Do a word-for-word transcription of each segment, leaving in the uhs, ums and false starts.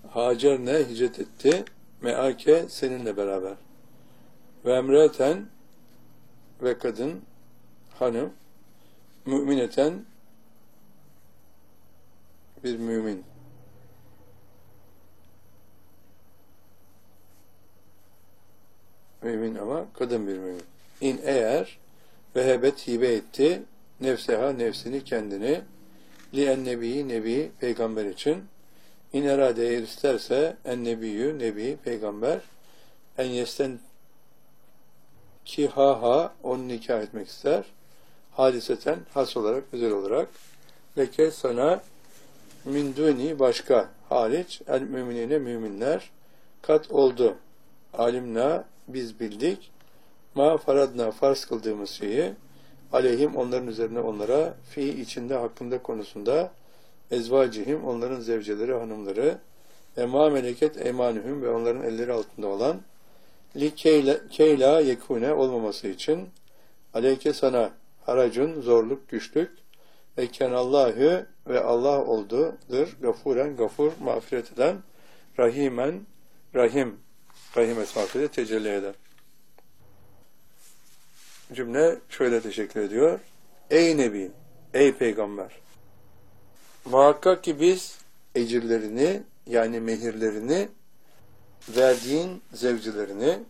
Hacer ne? Hicret etti. Meake seninle beraber. Ve emreten ve kadın, hanım, mümineten bir mümin. Mümin ama kadın bir mümin. İn eğer vehebet hibe etti nefseha nefsini kendini li en nebiyi nebi peygamber için in erade eğer isterse en nebiyyü nebi peygamber en yesten ki ha ha onu nikah etmek ister hadiseten has olarak özel olarak leke sana min duni başka hariç el müminine müminler kat oldu alimna biz bildik ma faradna farz kıldığımız şeyi aleyhim onların üzerine onlara fi içinde hakkında konusunda ezvacihim onların zevceleri hanımları ve ma meleket emanuhum ve onların elleri altında olan li keyla, keyla yekune olmaması için aleyke sana haracun zorluk güçlük ve kenallahü ve Allah oldudur gafuren gafur mağfiret eden rahimen rahim rahim esmasıyla tecelli eder. Cümle şöyle teşekkür ediyor. Ey Nebi, ey Peygamber! Muhakkak ki biz ecirlerini yani mehirlerini verdiğin zevcilerini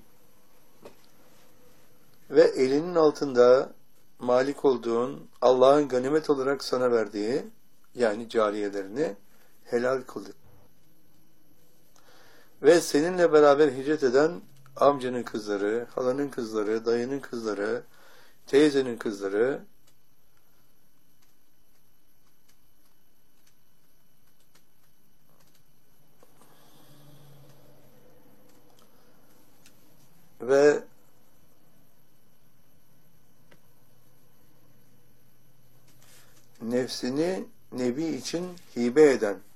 ve elinin altında malik olduğun Allah'ın ganimet olarak sana verdiği yani cariyelerini helal kıldık. Ve seninle beraber hicret eden amcanın kızları, halanın kızları, dayının kızları, teyzenin kızları, ve nefsini Nebi için hibe eden